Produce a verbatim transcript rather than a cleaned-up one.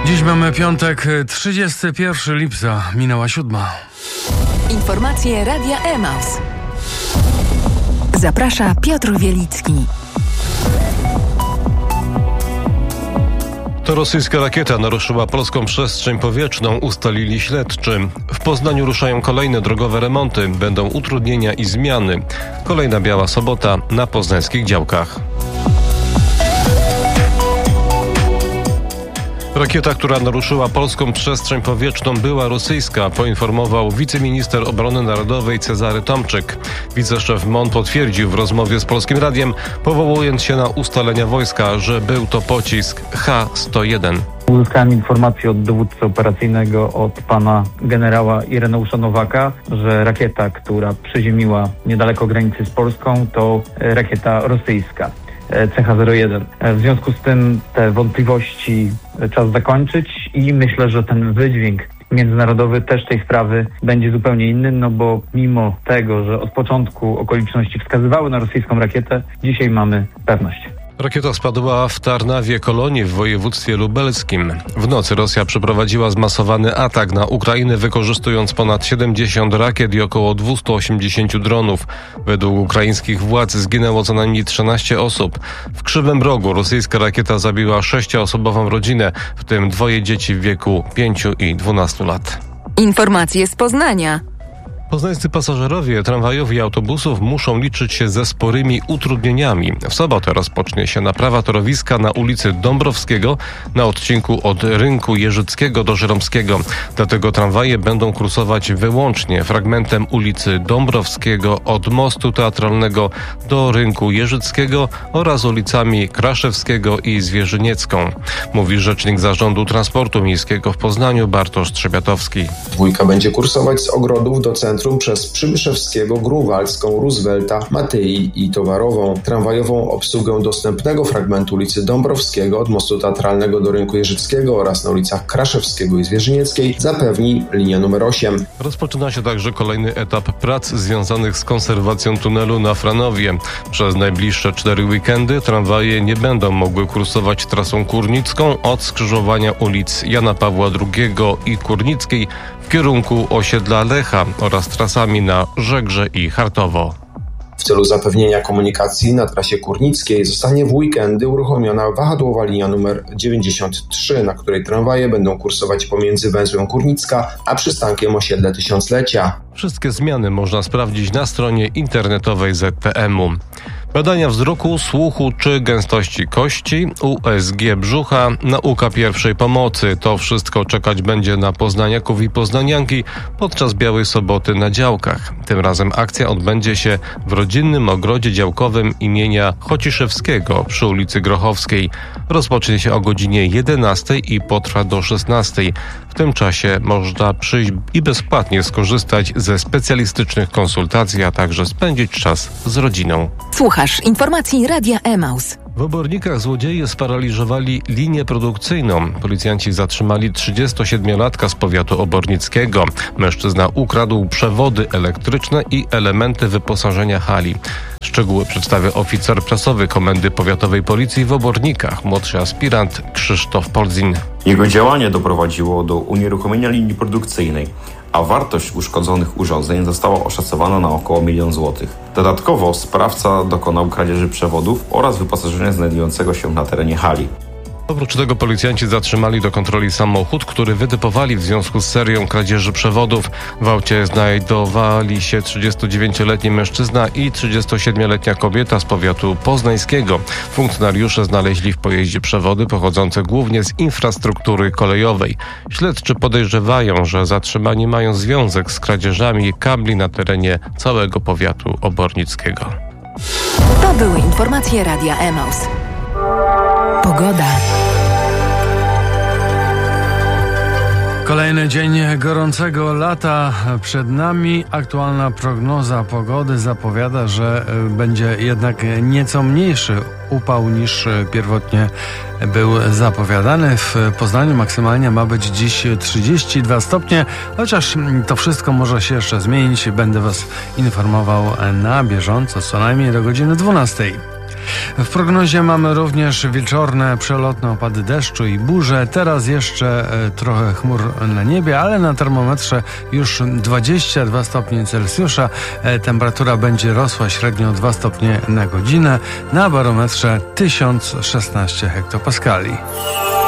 Dziś mamy piątek, trzydziestego pierwszego lipca, minęła siódma. Informacje Radia Emaus. Zaprasza Piotr Wielicki. To rosyjska rakieta naruszyła polską przestrzeń powietrzną, ustalili śledczy. W Poznaniu ruszają kolejne drogowe remonty, będą utrudnienia i zmiany. Kolejna biała sobota na poznańskich działkach. Rakieta, która naruszyła polską przestrzeń powietrzną, była rosyjska, poinformował wiceminister obrony narodowej Cezary Tomczyk. Wiceszef M O N potwierdził w rozmowie z Polskim Radiem, powołując się na ustalenia wojska, że był to pocisk H sto jeden. Uzyskałem informację od dowódcy operacyjnego, od pana generała Ireneusza Nowaka, że rakieta, która przyziemiła niedaleko granicy z Polską, to rakieta rosyjska. C H zero jeden. W związku z tym te wątpliwości czas zakończyć i myślę, że ten wydźwięk międzynarodowy też tej sprawy będzie zupełnie inny, no bo mimo tego, że od początku okoliczności wskazywały na rosyjską rakietę, dzisiaj mamy pewność. Rakieta spadła w Tarnawie Kolonii w województwie lubelskim. W nocy Rosja przeprowadziła zmasowany atak na Ukrainę, wykorzystując ponad siedemdziesiąt rakiet i około dwieście osiemdziesiąt dronów. Według ukraińskich władz zginęło co najmniej trzynaście osób. W Krzywym Rogu rosyjska rakieta zabiła sześcioosobową rodzinę, w tym dwoje dzieci w wieku pięciu i dwunastu lat. Informacje z Poznania. Poznańscy pasażerowie tramwajów i autobusów muszą liczyć się ze sporymi utrudnieniami. W sobotę rozpocznie się naprawa torowiska na ulicy Dąbrowskiego na odcinku od Rynku Jeżyckiego do Żeromskiego. Dlatego tramwaje będą kursować wyłącznie fragmentem ulicy Dąbrowskiego od Mostu Teatralnego do Rynku Jeżyckiego oraz ulicami Kraszewskiego i Zwierzyniecką, mówi rzecznik Zarządu Transportu Miejskiego w Poznaniu Bartosz Trzebiatowski. Dwójka będzie kursować z Ogrodów do centrum przez Przybyszewskiego, Grunwaldzką, Roosevelta, Matyi i Towarową. Tramwajową obsługę dostępnego fragmentu ulicy Dąbrowskiego od Mostu Teatralnego do Rynku Jeżyckiego oraz na ulicach Kraszewskiego i Zwierzynieckiej zapewni linia numer osiem. Rozpoczyna się także kolejny etap prac związanych z konserwacją tunelu na Franowie. Przez najbliższe cztery weekendy tramwaje nie będą mogły kursować trasą kurnicką od skrzyżowania ulic Jana Pawła drugiego i Kurnickiej w kierunku osiedla Lecha oraz trasami na Żegrze i Chartowo. W celu zapewnienia komunikacji na trasie kurnickiej zostanie w weekendy uruchomiona wahadłowa linia numer dziewięćdziesiąt trzy, na której tramwaje będą kursować pomiędzy węzłem Kurnicka a przystankiem osiedle Tysiąclecia. Wszystkie zmiany można sprawdzić na stronie internetowej Z T M-u. Badania wzroku, słuchu czy gęstości kości, U S G brzucha, nauka pierwszej pomocy. To wszystko czekać będzie na poznaniaków i poznanianki podczas Białej Soboty na działkach. Tym razem akcja odbędzie się w rodzinnym ogrodzie działkowym imienia Chociszewskiego przy ulicy Grochowskiej. Rozpocznie się o godzinie jedenastej i potrwa do szesnastej. W tym czasie można przyjść i bezpłatnie skorzystać ze specjalistycznych konsultacji, a także spędzić czas z rodziną. Słuchasz informacji Radia Emaus. W Obornikach złodzieje sparaliżowali linię produkcyjną. Policjanci zatrzymali trzydziestosiedmiolatka z powiatu obornickiego. Mężczyzna ukradł przewody elektryczne i elementy wyposażenia hali. Szczegóły przedstawia oficer prasowy Komendy Powiatowej Policji w Obornikach, młodszy aspirant Krzysztof Polzin. Jego działanie doprowadziło do unieruchomienia linii produkcyjnej, a wartość uszkodzonych urządzeń została oszacowana na około milion złotych. Dodatkowo sprawca dokonał kradzieży przewodów oraz wyposażenia znajdującego się na terenie hali. Oprócz tego policjanci zatrzymali do kontroli samochód, który wytypowali w związku z serią kradzieży przewodów. W aucie znajdowali się trzydziestodziewięcioletni mężczyzna i trzydziestosiedmioletnia kobieta z powiatu poznańskiego. Funkcjonariusze znaleźli w pojeździe przewody pochodzące głównie z infrastruktury kolejowej. Śledczy podejrzewają, że zatrzymani mają związek z kradzieżami kabli na terenie całego powiatu obornickiego. To były informacje Radia Emaus. Pogoda. Kolejny dzień gorącego lata przed nami. Aktualna prognoza pogody zapowiada, że będzie jednak nieco mniejszy upał niż pierwotnie był zapowiadany. W Poznaniu maksymalnie ma być dziś trzydzieści dwa stopnie, chociaż to wszystko może się jeszcze zmienić. Będę Was informował na bieżąco, co najmniej do godziny dwunastej. W prognozie mamy również wieczorne, przelotne opady deszczu i burze. Teraz jeszcze trochę chmur na niebie, ale na termometrze już dwadzieścia dwa stopnie Celsjusza. Temperatura będzie rosła średnio dwa stopnie na godzinę. Na barometrze tysiąc szesnaście hektopaskali.